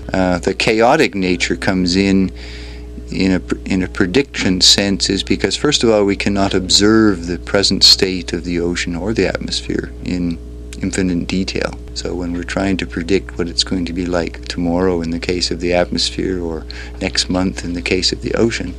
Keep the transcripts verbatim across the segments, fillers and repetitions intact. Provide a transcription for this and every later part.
Uh, the chaotic nature comes in in a, in a prediction sense is because, first of all, we cannot observe the present state of the ocean or the atmosphere in infinite detail. So when we're trying to predict what it's going to be like tomorrow in the case of the atmosphere or next month in the case of the ocean,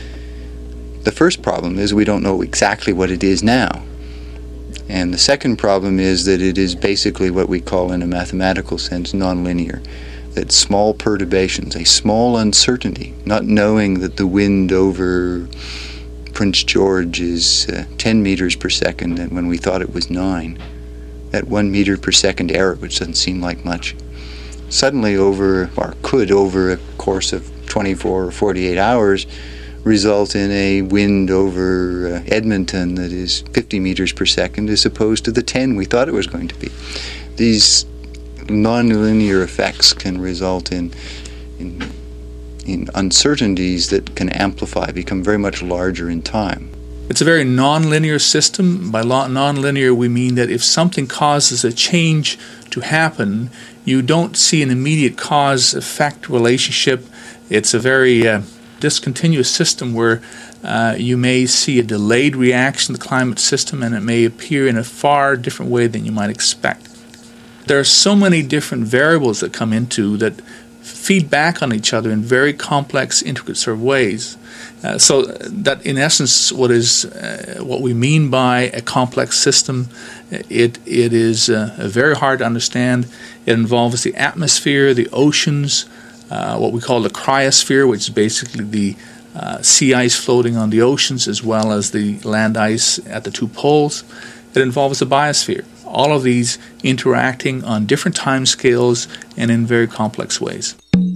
the first problem is we don't know exactly what it is now. And the second problem is that it is basically what we call in a mathematical sense nonlinear. That small perturbations, a small uncertainty, not knowing that the wind over Prince George is uh, ten meters per second and when we thought it was nine, that one meter per second error, which doesn't seem like much, suddenly over, or could over a course of twenty-four or forty-eight hours, result in a wind over uh, Edmonton that is fifty meters per second as opposed to the ten we thought it was going to be. These nonlinear effects can result in, in in uncertainties that can amplify, become very much larger in time. It's a very nonlinear system. By nonlinear, we mean that if something causes a change to happen, you don't see an immediate cause-effect relationship. It's a very uh, discontinuous system where uh, you may see a delayed reaction to the climate system, and it may appear in a far different way than you might expect. There are so many different variables that come into that feed back on each other in very complex, intricate sort of ways. Uh, so that, in essence, what is uh, what we mean by a complex system, it it is uh, very hard to understand. It involves the atmosphere, the oceans, uh, what we call the cryosphere, which is basically the uh, sea ice floating on the oceans, as well as the land ice at the two poles. It involves the biosphere. All of these interacting on different time scales and in very complex ways.